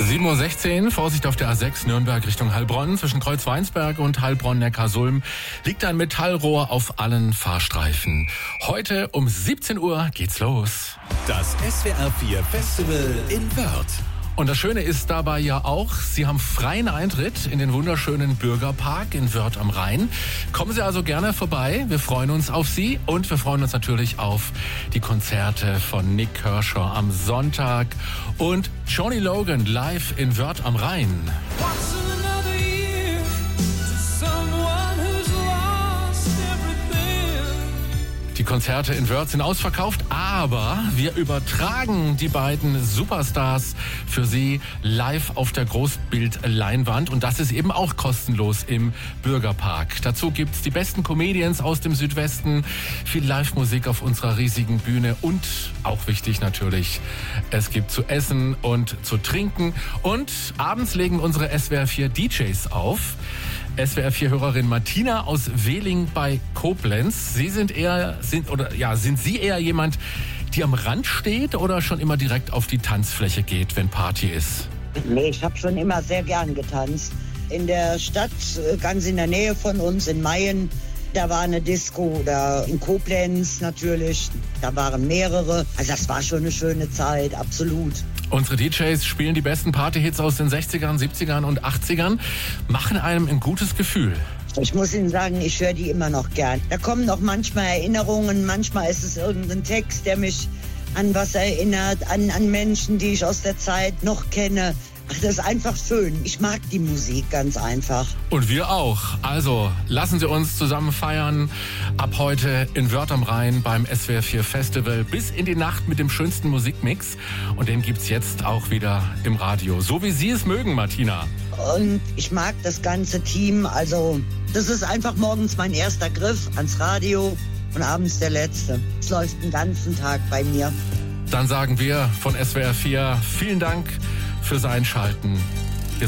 7:16 Uhr, Vorsicht auf der A6 Nürnberg Richtung Heilbronn. Zwischen Kreuzweinsberg und Heilbronn-Neckarsulm liegt ein Metallrohr auf allen Fahrstreifen. Heute um 17 Uhr geht's los. Das SWR 4 Festival in Wörth. Und das Schöne ist dabei ja auch, Sie haben freien Eintritt in den wunderschönen Bürgerpark in Wörth am Rhein. Kommen Sie also gerne vorbei. Wir freuen uns auf Sie und wir freuen uns natürlich auf die Konzerte von Nik Kershaw am Sonntag und Johnny Logan live in Wörth am Rhein. Die Konzerte in Wörth sind ausverkauft, aber wir übertragen die beiden Superstars für Sie live auf der Großbildleinwand und das ist eben auch kostenlos im Bürgerpark. Dazu gibt's die besten Comedians aus dem Südwesten, viel Live-Musik auf unserer riesigen Bühne und auch wichtig natürlich, es gibt zu essen und zu trinken und abends legen unsere SWR 4 DJs auf. SWR 4-Hörerin Martina aus Wehling bei Koblenz. Sind Sie eher jemand, die am Rand steht oder schon immer direkt auf die Tanzfläche geht, wenn Party ist? Nee, ich habe schon immer sehr gern getanzt. In der Stadt, ganz in der Nähe von uns, in Mayen, da war eine Disco, oder in Koblenz natürlich, da waren mehrere. Also das war schon eine schöne Zeit, absolut. Unsere DJs spielen die besten Partyhits aus den 60ern, 70ern und 80ern, machen einem ein gutes Gefühl. Ich muss Ihnen sagen, ich höre die immer noch gern. Da kommen noch manchmal Erinnerungen, manchmal ist es irgendein Text, der mich an was erinnert, an Menschen, die ich aus der Zeit noch kenne. Ach, das ist einfach schön. Ich mag die Musik ganz einfach. Und wir auch. Also lassen Sie uns zusammen feiern. Ab heute in Wörth am Rhein beim SWR 4 Festival bis in die Nacht mit dem schönsten Musikmix. Und den gibt's jetzt auch wieder im Radio. So wie Sie es mögen, Martina. Und ich mag das ganze Team. Also das ist einfach morgens mein erster Griff ans Radio und abends der letzte. Es läuft den ganzen Tag bei mir. Dann sagen wir von SWR 4 vielen Dank fürs Einschalten.